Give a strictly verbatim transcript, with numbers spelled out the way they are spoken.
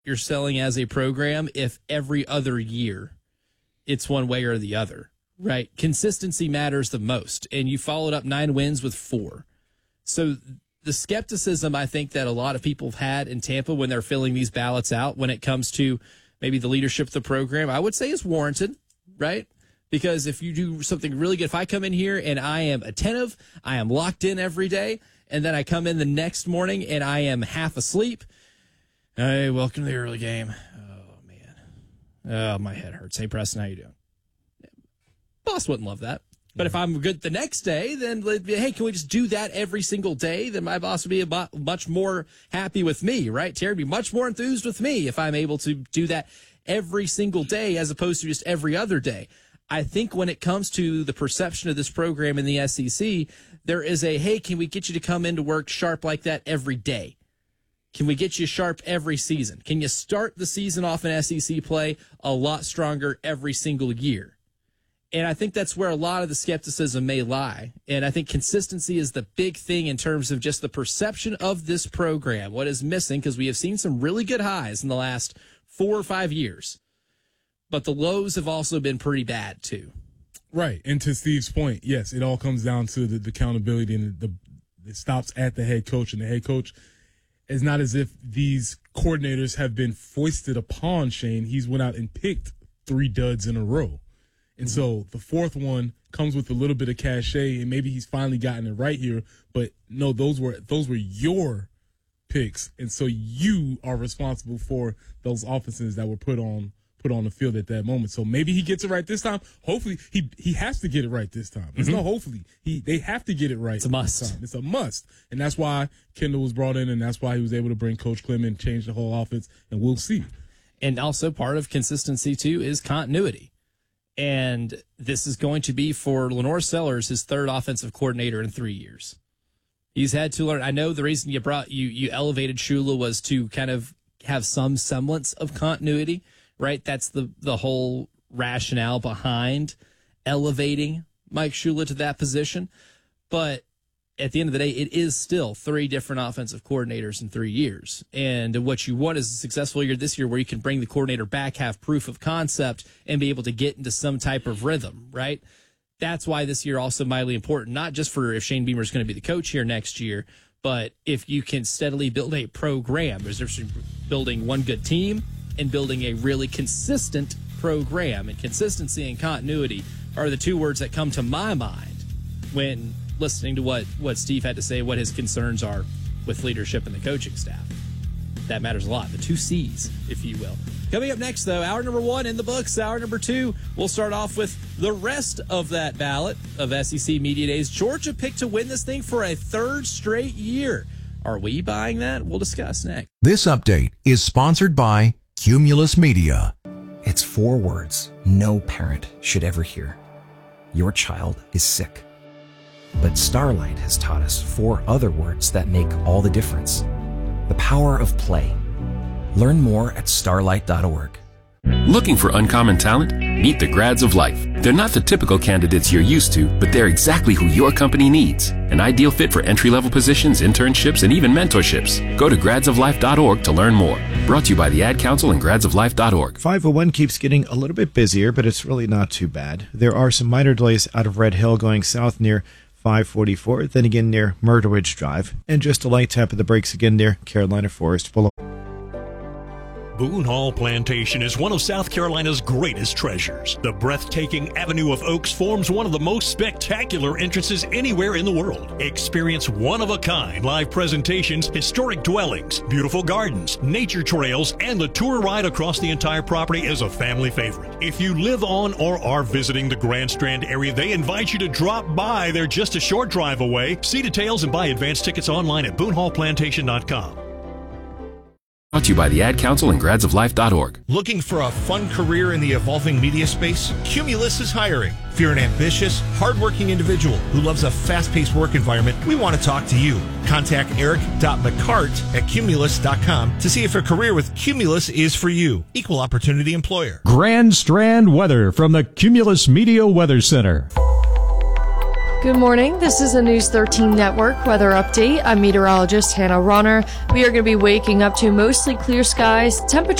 you're selling as a program if every other year it's one way or the other, right? Consistency matters the most, and you followed up nine wins with four. So the skepticism I think that a lot of people have had in Tampa when they're filling these ballots out when it comes to maybe the leadership of the program, I would say is warranted, right? Because if you do something really good, if I come in here and I am attentive, I am locked in every day, and then I come in the next morning and I am half asleep, hey, welcome to the early game. Oh, man. Oh, my head hurts. Hey, Preston, how you doing? Boss wouldn't love that. But if I'm good the next day, then, hey, can we just do that every single day? Then my boss would be a much more happy with me, right? Terry would be much more enthused with me if I'm able to do that every single day as opposed to just every other day. I think when it comes to the perception of this program in the S E C, there is a, hey, can we get you to come into work sharp like that every day? Can we get you sharp every season? Can you start the season off in S E C play a lot stronger every single year? And I think that's where a lot of the skepticism may lie. And I think consistency is the big thing in terms of just the perception of this program. What is missing, because we have seen some really good highs in the last four or five years. But the lows have also been pretty bad, too. Right. And to Steve's point, yes, it all comes down to the, the accountability, and the, it stops at the head coach. And the head coach is not as if these coordinators have been foisted upon Shane. He's went out and picked three duds in a row. And so the fourth one comes with a little bit of cachet, and maybe he's finally gotten it right here. But no, those were those were your picks, and so you are responsible for those offenses that were put on put on the field at that moment. So maybe he gets it right this time. Hopefully, he he has to get it right this time. There's mm-hmm. no hopefully. He they have to get it right. It's a must. It's a must, and that's why Kendall was brought in, and that's why he was able to bring Coach Clement, change the whole offense, and we'll see. And also part of consistency too is continuity. And this is going to be for Lenore Sellers, his third offensive coordinator in three years. He's had to learn. I know the reason you brought you you elevated Shula was to kind of have some semblance of continuity, right? That's the the whole rationale behind elevating Mike Shula to that position. But at the end of the day, it is still three different offensive coordinators in three years. And what you want is a successful year this year where you can bring the coordinator back, have proof of concept, and be able to get into some type of rhythm, right? That's why this year also mildly important, not just for if Shane Beamer is going to be the coach here next year, but if you can steadily build a program. There's a difference between building one good team and building a really consistent program. And consistency and continuity are the two words that come to my mind when listening to what, what Steve had to say, what his concerns are with leadership and the coaching staff. That matters a lot. The two C's, if you will. Coming up next, though, hour number one in the books. Hour number two, we'll start off with the rest of that ballot of S E C Media Days. Georgia picked to win this thing for a third straight year. Are we buying that? We'll discuss next. This update is sponsored by Cumulus Media. It's four words no parent should ever hear. Your child is sick. But Starlight has taught us four other words that make all the difference. The power of play. Learn more at starlight dot org. Looking for uncommon talent? Meet the Grads of Life. They're not the typical candidates you're used to, but they're exactly who your company needs. An ideal fit for entry-level positions, internships, and even mentorships. Go to grads of life dot org to learn more. Brought to you by the Ad Council and grads of life dot org. five oh one keeps getting a little bit busier, but it's really not too bad. There are some minor delays out of Red Hill going south near five forty-four, then again near Myrtle Ridge Drive, and just a light tap of the brakes again near Carolina Forest Boulevard. Boone Hall Plantation is one of South Carolina's greatest treasures. The breathtaking Avenue of Oaks forms one of the most spectacular entrances anywhere in the world. Experience one-of-a-kind live presentations, historic dwellings, beautiful gardens, nature trails, and the tour ride across the entire property is a family favorite. If you live on or are visiting the Grand Strand area, they invite you to drop by. They're just a short drive away. See details and buy advance tickets online at boone hall plantation dot com. Brought to you by the Ad Council and grads of life dot org. Looking for a fun career in the evolving media space? Cumulus is hiring. If you're an ambitious, hardworking individual who loves a fast-paced work environment, we want to talk to you. Contact eric dot mccart at cumulus dot com to see if a career with Cumulus is for you. Equal opportunity employer. Grand Strand weather from the Cumulus Media Weather Center. Good morning. This is a News thirteen Network weather update. I'm meteorologist Hannah Ronner. We are going to be waking up to mostly clear skies. Temperature